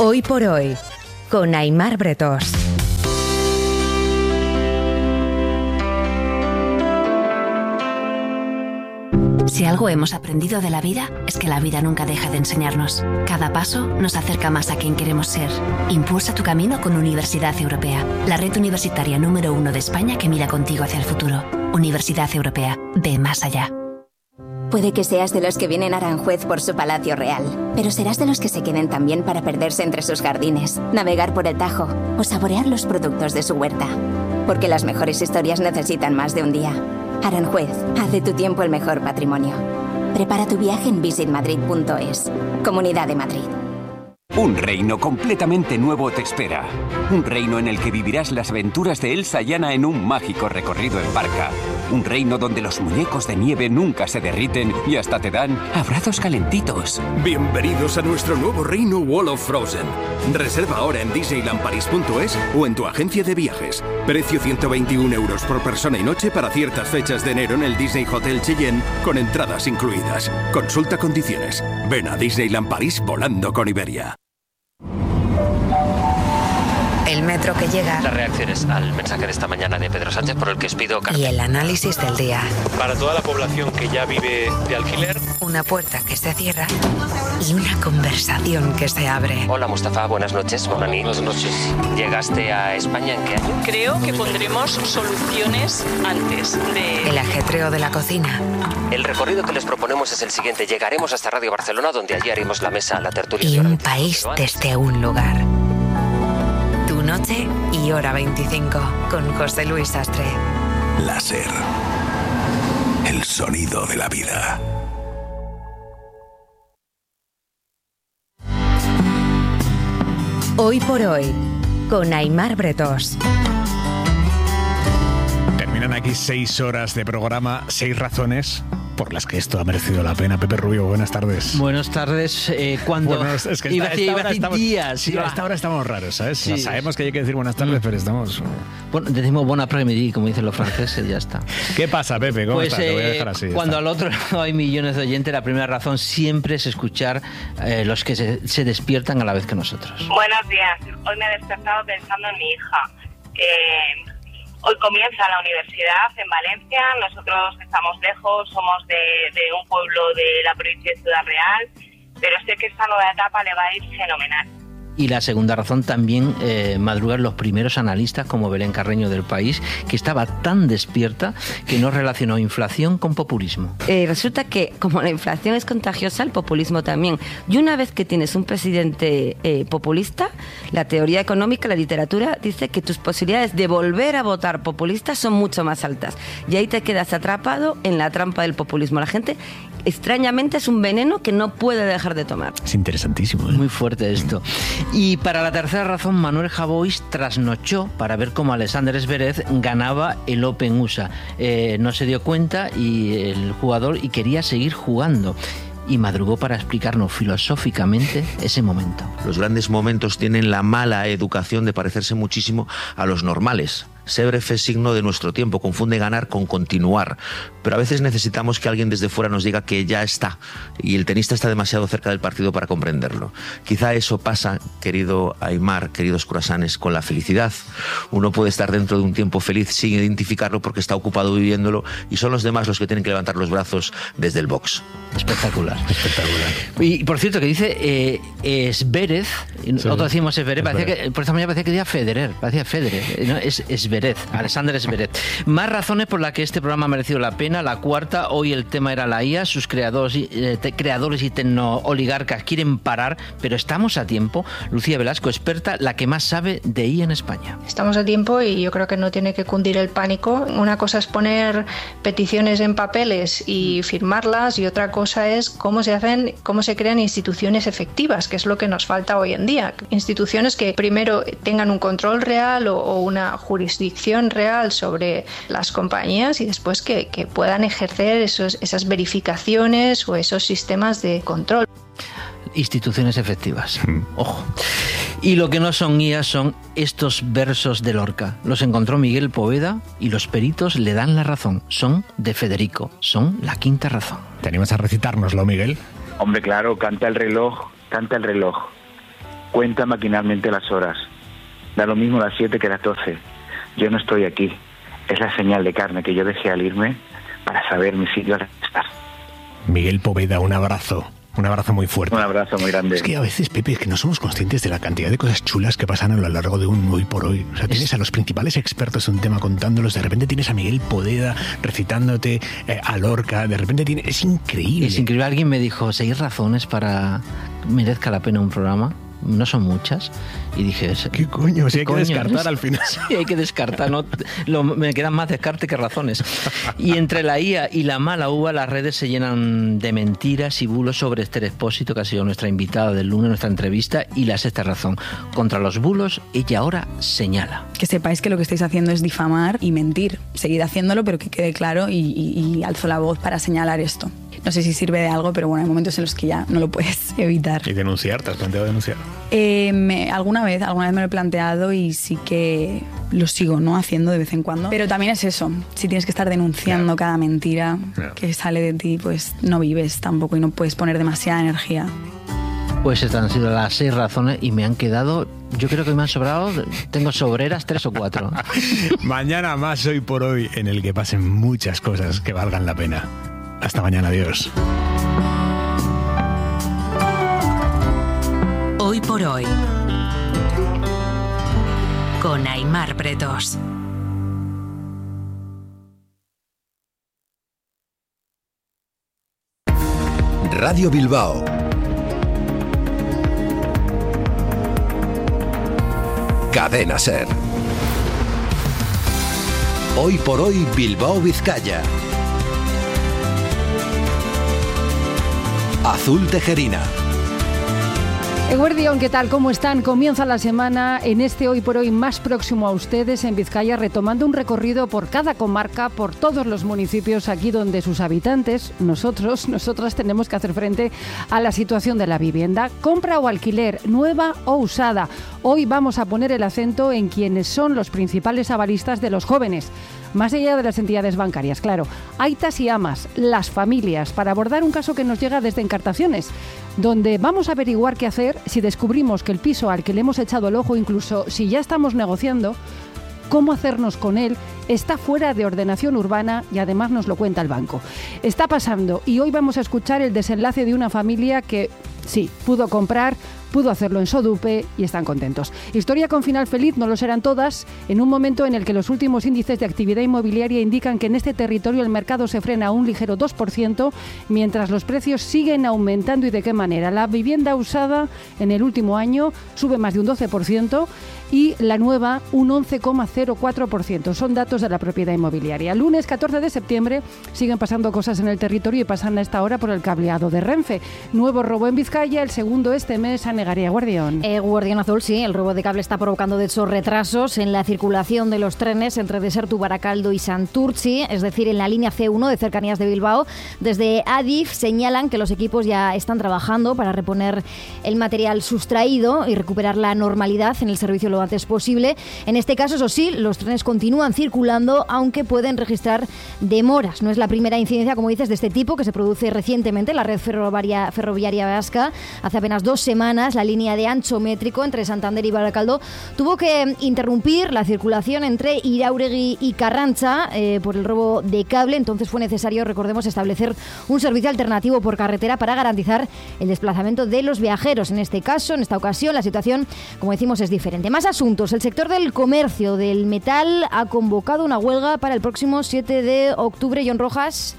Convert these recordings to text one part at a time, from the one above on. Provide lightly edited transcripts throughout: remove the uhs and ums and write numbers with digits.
Hoy por hoy, con Aimar Bretós. Si algo hemos aprendido de la vida, es que la vida nunca deja de enseñarnos. Cada paso nos acerca más a quien queremos ser. Impulsa tu camino con Universidad Europea, la red universitaria número 1 de España que mira contigo hacia el futuro. Universidad Europea, ve más allá. Puede que seas de los que vienen a Aranjuez por su palacio real, pero serás de los que se queden también para perderse entre sus jardines, navegar por el Tajo o saborear los productos de su huerta. Porque las mejores historias necesitan más de un día. Aranjuez, haz de tu tiempo el mejor patrimonio. Prepara tu viaje en visitmadrid.es. Comunidad de Madrid. Un reino completamente nuevo te espera. Un reino en el que vivirás las aventuras de Elsa y Anna en un mágico recorrido en barca. Un reino donde los muñecos de nieve nunca se derriten y hasta te dan abrazos calentitos. Bienvenidos a nuestro nuevo reino Wall of Frozen. Reserva ahora en disneylandparis.es o en tu agencia de viajes. Precio 121 € por persona y noche para ciertas fechas de enero en el Disney Hotel Cheyenne con entradas incluidas. Consulta condiciones. Ven a Disneyland París volando con Iberia. El metro que llega. Las reacciones al mensaje de esta mañana de Pedro Sánchez por el que os pido carta. Y el análisis del día. Para toda la población que ya vive de alquiler. Una puerta que se cierra y una conversación que se abre. Hola Mustafa, buenas noches. Buenas noches. ¿Llegaste a España en qué año? Creo que pondremos soluciones antes de... El ajetreo de la cocina. El recorrido que les proponemos es el siguiente. Llegaremos hasta Radio Barcelona, donde allí haremos la mesa, la tertulia. Y un país desde un lugar. Tu noche y hora 25 con José Luis Sastre. La SER. El sonido de la vida. Hoy por hoy, con Aimar Bretós. Terminan aquí 6 horas de programa, 6 razones por las que esto ha merecido la pena. Pepe Rubio, buenas tardes. Buenas tardes. Cuando bueno, es que iba a decir días. Sí, a esta hora estamos raros, ¿sabes? Sí. Sabemos que hay que decir buenas tardes, pero estamos... Bueno, decimos bon après-midi, como dicen los franceses, ya está. ¿Qué pasa, Pepe? ¿Cómo estás? Te voy a dejar así. Cuando al otro lado hay millones de oyentes, la primera razón siempre es escuchar los que se despiertan a la vez que nosotros. Buenos días. Hoy me he despertado pensando en mi hija. Hoy comienza la universidad en Valencia. Nosotros estamos lejos, somos de un pueblo de la provincia de Ciudad Real, pero sé que esta nueva etapa le va a ir fenomenal. Y la segunda razón también, madrugar los primeros analistas como Belén Carreño del País, que estaba tan despierta que no relacionó inflación con populismo. Resulta que como la inflación es contagiosa, el populismo también. Y una vez que tienes un presidente populista, la teoría económica, la literatura, dice que tus posibilidades de volver a votar populista son mucho más altas. Y ahí te quedas atrapado en la trampa del populismo. La gente, extrañamente, es un veneno que no puede dejar de tomar. Es interesantísimo, ¿eh? Muy fuerte esto. Y para la tercera razón, Manuel Javois trasnochó para ver cómo Alexander Zverev ganaba el Open USA. No se dio cuenta y el jugador y quería seguir jugando. Y madrugó para explicarnos filosóficamente ese momento. Los grandes momentos tienen la mala educación de parecerse muchísimo a los normales. Zverev es signo de nuestro tiempo, confunde ganar con continuar, pero a veces necesitamos que alguien desde fuera nos diga que ya está, y el tenista está demasiado cerca del partido para comprenderlo. Quizá eso pasa, querido Aimar, queridos croissants, con la felicidad. Uno puede estar dentro de un tiempo feliz sin identificarlo porque está ocupado viviéndolo, y son los demás los que tienen que levantar los brazos desde el box. Espectacular, espectacular. Y por cierto, que dice Zverev, nosotros decimos Zverev, por esta mañana parecía que decía Federer, ¿no? Es Zverev, Alexander Zverev. Más razones por las que este programa ha merecido la pena. La cuarta, hoy el tema era la IA, sus creadores y tecnooligarcas quieren parar, pero estamos a tiempo. Lucía Velasco, experta, la que más sabe de IA en España. Estamos a tiempo y yo creo que no tiene que cundir el pánico. Una cosa es poner peticiones en papeles y firmarlas, y otra cosa es cómo se crean instituciones efectivas, que es lo que nos falta hoy en día. Instituciones que primero tengan un control real o una jurisdicción real sobre las compañías, y después que puedan ejercer esas verificaciones o esos sistemas de control. Instituciones efectivas. Ojo. Y lo que no son IA son estos versos de Lorca. Los encontró Miguel Poveda y los peritos le dan la razón. Son de Federico. Son la quinta razón. ¿Te animas a recitárnoslo, Miguel? Hombre, claro, canta el reloj. cuenta maquinalmente las horas. Da lo mismo las 7 que las 12. Yo no estoy aquí. Es la señal de carne que yo dejé al irme para saber mi sitio al estar. Miguel Poveda, un abrazo. Un abrazo muy fuerte. Un abrazo muy grande. Es que a veces, Pepe, es que no somos conscientes de la cantidad de cosas chulas que pasan a lo largo de un hoy por hoy. O sea, tienes a los principales expertos en un tema contándolos, de repente tienes a Miguel Poveda recitándote a Lorca, de repente tienes... Es increíble. Es increíble. Alguien me dijo, 6 razones para que merezca la pena un programa. No son muchas. Y dije... ¿Qué coño? Si hay que descartar al final. Sí, hay que descartar. No, me quedan más descarte que razones. Y entre la IA y la mala uva, las redes se llenan de mentiras y bulos sobre Esther Expósito, que ha sido nuestra invitada del lunes, nuestra entrevista, y la sexta razón. Contra los bulos, ella ahora señala. Que sepáis que lo que estáis haciendo es difamar y mentir. Seguid haciéndolo, pero que quede claro y alzo la voz para señalar esto. No sé si sirve de algo, pero bueno, hay momentos en los que ya no lo puedes evitar. ¿Y denunciar? ¿Te has planteado denunciar? Alguna vez me lo he planteado y sí que lo sigo, ¿no?, haciendo de vez en cuando. Pero también es eso, si tienes que estar denunciando cada mentira que sale de ti, pues no vives tampoco y no puedes poner demasiada energía. Pues estas han sido las 6 razones y me han quedado... Yo creo que me han sobrado, tengo sobreras 3 o 4. Mañana más Hoy por Hoy, en el que pasen muchas cosas que valgan la pena. Hasta mañana, adiós. Hoy por Hoy, con Aimar Pretos. Radio Bilbao. Cadena SER. Hoy por Hoy Bilbao Vizcaya. Azul Tejerina. Eguerdión, ¿qué tal? ¿Cómo están? Comienza la semana en este Hoy por Hoy más próximo a ustedes en Vizcaya, retomando un recorrido por cada comarca, por todos los municipios aquí donde sus habitantes, nosotras tenemos que hacer frente a la situación de la vivienda, compra o alquiler, nueva o usada. Hoy vamos a poner el acento en quienes son los principales avalistas de los jóvenes. Más allá de las entidades bancarias, claro, aitas y amas, las familias, para abordar un caso que nos llega desde Encartaciones, donde vamos a averiguar qué hacer si descubrimos que el piso al que le hemos echado el ojo, incluso si ya estamos negociando, cómo hacernos con él, está fuera de ordenación urbana y además nos lo cuenta el banco. Está pasando y hoy vamos a escuchar el desenlace de una familia que, sí, pudo comprar, pudo hacerlo en Sodupe y están contentos. Historia con final feliz, no lo serán todas, en un momento en el que los últimos índices de actividad inmobiliaria indican que en este territorio el mercado se frena a un ligero 2%, mientras los precios siguen aumentando. ¿Y de qué manera? La vivienda usada en el último año sube más de un 12% y la nueva un 11,04%. Son datos de la propiedad inmobiliaria. Lunes 14 de septiembre siguen pasando cosas en el territorio y pasan a esta hora por el cableado de Renfe. Nuevo robo en Vizcaya, el segundo este mes a Negaria. Guardión. Guardión Azul, sí. El robo de cable está provocando, de hecho, retrasos en la circulación de los trenes entre Desertu, Baracaldo y Santurtzi, es decir, en la línea C1 de cercanías de Bilbao. Desde Adif señalan que los equipos ya están trabajando para reponer el material sustraído y recuperar la normalidad en el servicio lo antes posible. En este caso, eso sí, los trenes continúan circulando, aunque pueden registrar demoras. No es la primera incidencia, como dices, de este tipo que se produce recientemente en la red ferroviaria vasca. Hace apenas 2 semanas, la línea de ancho métrico entre Santander y Baracaldo tuvo que interrumpir la circulación entre Irauregui y Carranza por el robo de cable. Entonces fue necesario, recordemos, establecer un servicio alternativo por carretera para garantizar el desplazamiento de los viajeros. En este caso, en esta ocasión, la situación, como decimos, es diferente. Más asuntos. El sector del comercio del metal ha convocado una huelga para el próximo 7 de octubre. John Rojas.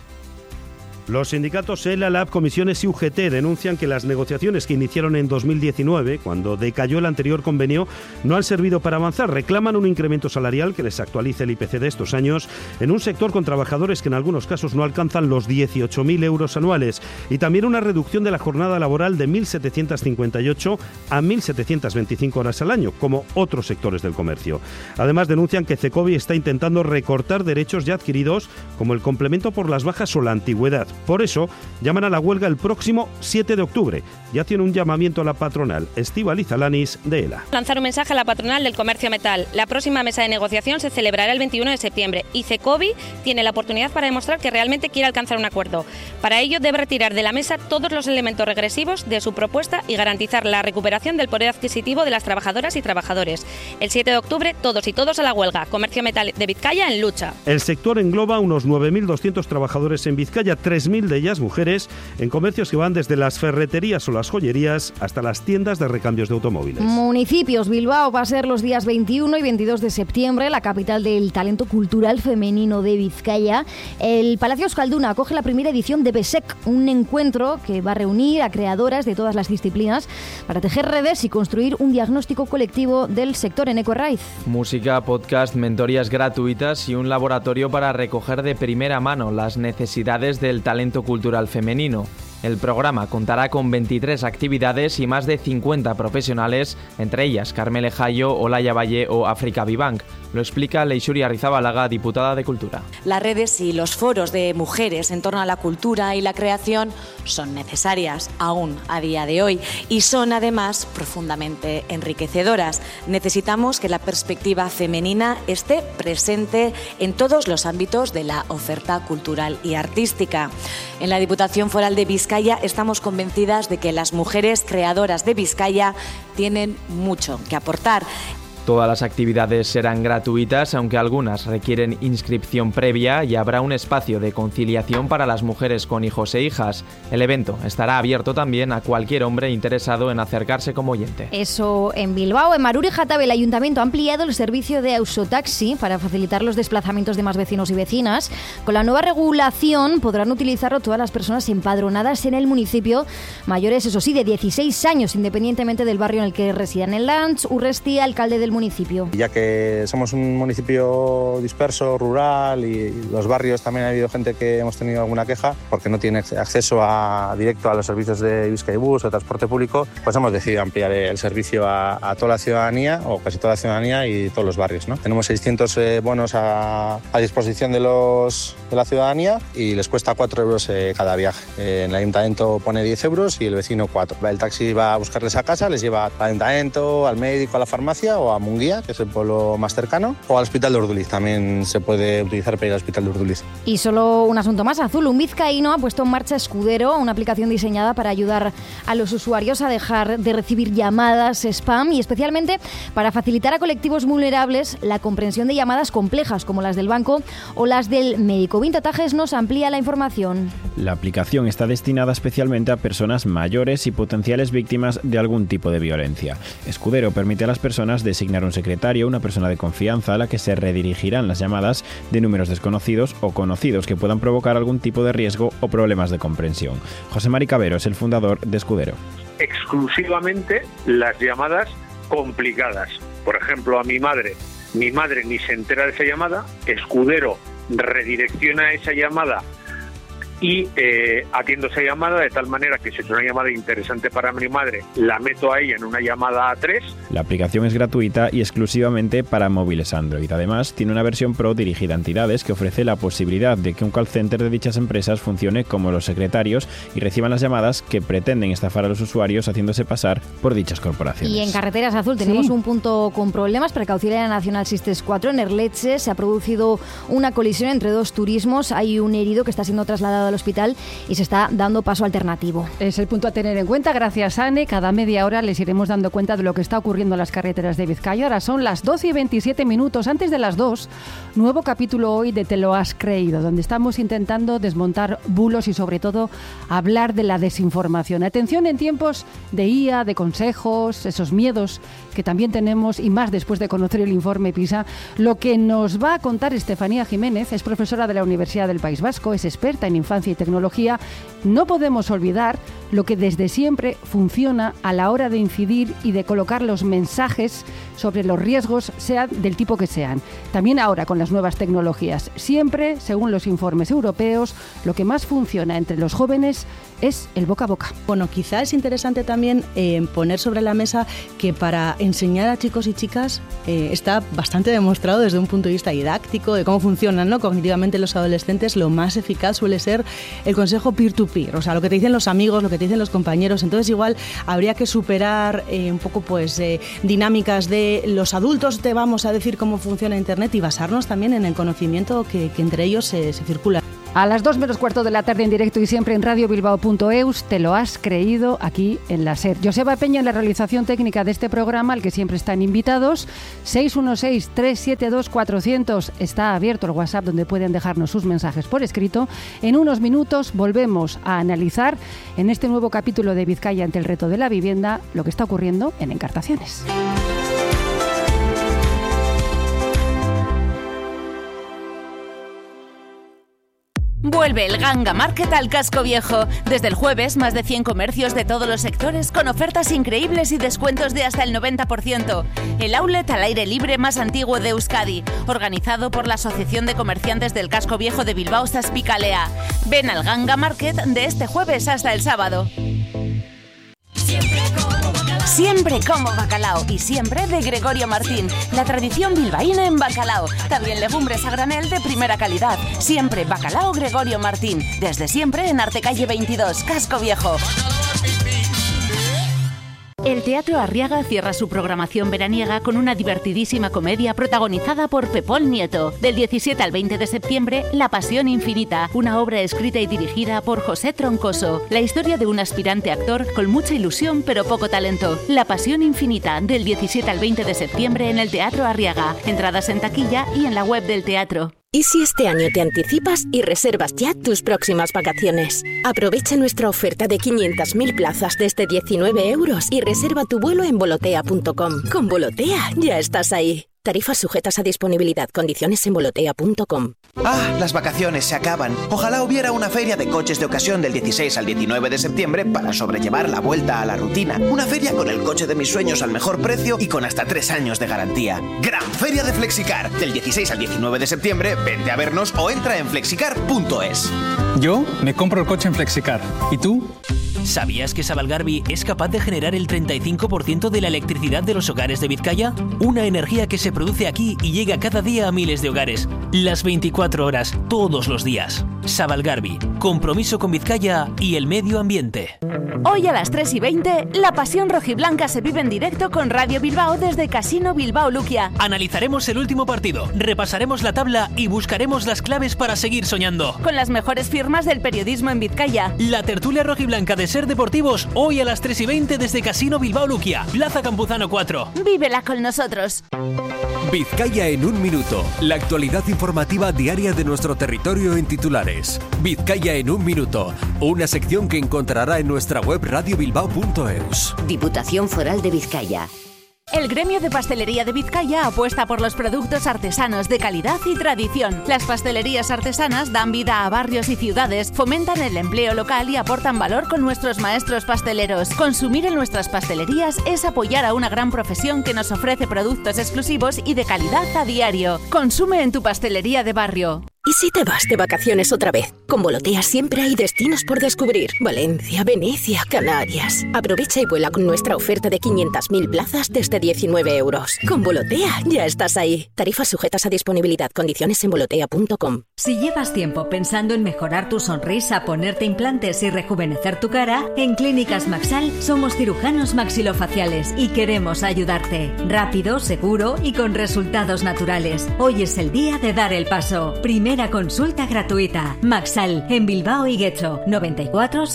Los sindicatos ELA, LAB, Comisiones y UGT denuncian que las negociaciones que iniciaron en 2019, cuando decayó el anterior convenio, no han servido para avanzar. Reclaman un incremento salarial que les actualice el IPC de estos años en un sector con trabajadores que en algunos casos no alcanzan los 18.000 euros anuales, y también una reducción de la jornada laboral de 1.758 a 1.725 horas al año, como otros sectores del comercio. Además, denuncian que Cecovi está intentando recortar derechos ya adquiridos, como el complemento por las bajas o la antigüedad. Por eso, llaman a la huelga el próximo 7 de octubre. Ya tiene un llamamiento a la patronal Estíbaliz Alanis de ELA. Lanzar un mensaje a la patronal del comercio metal. La próxima mesa de negociación se celebrará el 21 de septiembre y Cecovi tiene la oportunidad para demostrar que realmente quiere alcanzar un acuerdo. Para ello debe retirar de la mesa todos los elementos regresivos de su propuesta y garantizar la recuperación del poder adquisitivo de las trabajadoras y trabajadores. El 7 de octubre, todos y todos a la huelga. Comercio metal de Vizcaya en lucha. El sector engloba unos 9.200 trabajadores en Vizcaya, 3.000 de ellas mujeres, en comercios que van desde las ferreterías o las joyerías hasta las tiendas de recambios de automóviles. Municipios. Bilbao va a ser los días 21 y 22 de septiembre, la capital del talento cultural femenino de Vizcaya. El Palacio Euskalduna acoge la primera edición de BESEC, un encuentro que va a reunir a creadoras de todas las disciplinas para tejer redes y construir un diagnóstico colectivo del sector en Ecorraiz. Música, podcast, mentorías gratuitas y un laboratorio para recoger de primera mano las necesidades del talento cultural femenino. El programa contará con 23 actividades y más de 50 profesionales, entre ellas Carmele Jayo, Olaya Valle o África Vivank. Lo explica Leixuri Arrizabalaga, diputada de Cultura. Las redes y los foros de mujeres en torno a la cultura y la creación son necesarias aún a día de hoy y son además profundamente enriquecedoras. Necesitamos que la perspectiva femenina esté presente en todos los ámbitos de la oferta cultural y artística. En la Diputación Foral de Vizcaya estamos convencidas de que las mujeres creadoras de Vizcaya tienen mucho que aportar. Todas las actividades serán gratuitas, aunque algunas requieren inscripción previa y habrá un espacio de conciliación para las mujeres con hijos e hijas. El evento estará abierto también a cualquier hombre interesado en acercarse como oyente. Eso en Bilbao. En Maruri Jatabe, el Ayuntamiento ha ampliado el servicio de Ausotaxi para facilitar los desplazamientos de más vecinos y vecinas. Con la nueva regulación podrán utilizarlo todas las personas empadronadas en el municipio, mayores, eso sí, de 16 años, independientemente del barrio en el que residan. En Lanz, Urresti, alcalde del municipio. Ya que somos un municipio disperso, rural, y los barrios también ha habido gente que hemos tenido alguna queja porque no tiene acceso directo a los servicios de Bizkaibus o transporte público, pues hemos decidido ampliar el servicio a toda la ciudadanía, o casi toda la ciudadanía y todos los barrios, ¿no? Tenemos 600 bonos a disposición de la ciudadanía y les cuesta 4 euros cada viaje. En el ayuntamiento pone 10 euros y el vecino 4. El taxi va a buscarles a casa, les lleva al ayuntamiento, al médico, a la farmacia o a Munguía, que es el pueblo más cercano, o al Hospital de Urduliz. También se puede utilizar para ir al Hospital de Urduliz. Y solo un asunto más, Azul. Un vizcaíno ha puesto en marcha Escudero, una aplicación diseñada para ayudar a los usuarios a dejar de recibir llamadas spam y especialmente para facilitar a colectivos vulnerables la comprensión de llamadas complejas como las del banco o las del médico. Vintotajes nos amplía la información. La aplicación está destinada especialmente a personas mayores y potenciales víctimas de algún tipo de violencia. Escudero permite a las personas designar un secretario, una persona de confianza a la que se redirigirán las llamadas de números desconocidos o conocidos que puedan provocar algún tipo de riesgo o problemas de comprensión. José Mari Cabero es el fundador de Escudero. Exclusivamente las llamadas complicadas. Por ejemplo, a mi madre ni se entera de esa llamada, Escudero redirecciona esa llamada y atiendo esa llamada de tal manera que si es una llamada interesante para mi madre, la meto a ella en una llamada a 3. La aplicación es gratuita y exclusivamente para móviles Android. Además, tiene una versión Pro dirigida a entidades que ofrece la posibilidad de que un call center de dichas empresas funcione como los secretarios y reciban las llamadas que pretenden estafar a los usuarios haciéndose pasar por dichas corporaciones. Y en Carreteras Azul tenemos un punto con problemas. Precaución Nacional 634 en Erletxe. Se ha producido una colisión entre dos turismos. Hay un herido que está siendo trasladado al hospital y se está dando paso alternativo. Es el punto a tener en cuenta. Gracias, Anne. Cada media hora les iremos dando cuenta de lo que está ocurriendo en las carreteras de Vizcaya. Ahora son las 12 y 27 minutos. Antes de las 2, nuevo capítulo hoy de Te lo has creído, donde estamos intentando desmontar bulos y sobre todo hablar de la desinformación. Atención en tiempos de IA, de consejos, esos miedos que también tenemos y más después de conocer el informe PISA. Lo que nos va a contar Estefanía Jiménez es profesora de la Universidad del País Vasco, es experta en infancia y tecnología. No podemos olvidar lo que desde siempre funciona a la hora de incidir y de colocar los mensajes sobre los riesgos, sean del tipo que sean. También ahora con las nuevas tecnologías. Siempre, según los informes europeos, lo que más funciona entre los jóvenes es el boca a boca. Bueno, quizá es interesante también poner sobre la mesa que para enseñar a chicos y chicas está bastante demostrado desde un punto de vista didáctico, de cómo funcionan, ¿no?, cognitivamente los adolescentes. Lo más eficaz suele ser el consejo peer-to-peer, o sea, lo que te dicen los amigos, lo que te dicen los compañeros. Entonces igual habría que superar un poco pues dinámicas de los adultos te vamos a decir cómo funciona Internet y basarnos también en el conocimiento que entre ellos se circula. A las 2 menos cuarto de la tarde en directo y siempre en radiobilbao.eus, te lo has creído aquí en la SER. Joseba Peña en la realización técnica de este programa, al que siempre están invitados. 616-372-400 está abierto el WhatsApp donde pueden dejarnos sus mensajes por escrito. En unos minutos volvemos a analizar en este nuevo capítulo de Vizcaya ante el reto de la vivienda lo que está ocurriendo en Encartaciones. Vuelve el Ganga Market al Casco Viejo. Desde el jueves, más de 100 comercios de todos los sectores con ofertas increíbles y descuentos de hasta el 90%. El outlet al aire libre más antiguo de Euskadi, organizado por la Asociación de Comerciantes del Casco Viejo de Bilbao, Zazpicalea. Ven al Ganga Market de este jueves hasta el sábado. Siempre como bacalao y siempre de Gregorio Martín, la tradición bilbaína en bacalao. También legumbres a granel de primera calidad. Siempre bacalao Gregorio Martín, desde siempre en Artecalle 22, Casco Viejo. El Teatro Arriaga cierra su programación veraniega con una divertidísima comedia protagonizada por Pepón Nieto. Del 17 al 20 de septiembre, La Pasión Infinita, una obra escrita y dirigida por José Troncoso. La historia de un aspirante actor con mucha ilusión pero poco talento. La Pasión Infinita, del 17 al 20 de septiembre en el Teatro Arriaga. Entradas en taquilla y en la web del teatro. ¿Y si este año te anticipas y reservas ya tus próximas vacaciones? Aprovecha nuestra oferta de 500.000 plazas desde 19 euros y reserva tu vuelo en volotea.com. Con Volotea ya estás ahí. Tarifas sujetas a disponibilidad. Condiciones en volotea.com. ¡Ah! Las vacaciones se acaban. Ojalá hubiera una feria de coches de ocasión del 16 al 19 de septiembre para sobrellevar la vuelta a la rutina. Una feria con el coche de mis sueños al mejor precio y con hasta 3 años de garantía. ¡Gran Feria de Flexicar! Del 16 al 19 de septiembre, vente a vernos o entra en flexicar.es. Yo me compro el coche en Flexicar. ¿Y tú? ¿Sabías que Sabalgarbi es capaz de generar el 35% de la electricidad de los hogares de Vizcaya? Una energía que se produce aquí y llega cada día a miles de hogares. Las 24 horas, todos los días. Sabalgarbi, compromiso con Vizcaya y el medio ambiente. Hoy a las 3:20, la pasión rojiblanca se vive en directo con Radio Bilbao desde Casino Bilbao Luquia. Analizaremos el último partido, repasaremos la tabla y buscaremos las claves para seguir soñando. Con las mejores firmas del periodismo en Vizcaya. La tertulia rojiblanca de Ser Deportivos, hoy a las 3:20 desde Casino Bilbao Luquia, Plaza Campuzano 4. Vívela con nosotros. Vizcaya en un minuto. La actualidad informativa diaria de nuestro territorio en titulares. Vizcaya en un minuto. Una sección que encontrará en nuestra web radiobilbao.eus. Diputación Foral de Vizcaya. El gremio de pastelería de Vizcaya apuesta por los productos artesanos de calidad y tradición. Las pastelerías artesanas dan vida a barrios y ciudades, fomentan el empleo local y aportan valor con nuestros maestros pasteleros. Consumir en nuestras pastelerías es apoyar a una gran profesión que nos ofrece productos exclusivos y de calidad a diario. Consume en tu pastelería de barrio. ¿Y si te vas de vacaciones otra vez? Con Volotea siempre hay destinos por descubrir. Valencia, Venecia, Canarias. Aprovecha y vuela con nuestra oferta de 500.000 plazas desde 19 euros. Con Volotea ya estás ahí. Tarifas sujetas a disponibilidad. Condiciones en volotea.com. Si llevas tiempo pensando en mejorar tu sonrisa, ponerte implantes y rejuvenecer tu cara, en Clínicas Maxal somos cirujanos maxilofaciales y queremos ayudarte. Rápido, seguro y con resultados naturales. Hoy es el día de dar el paso. Primera consulta gratuita. Maxal, en Bilbao y Guecho. 94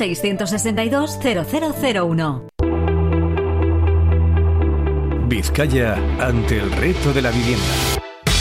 662 0001. Vizcaya ante el reto de la vivienda.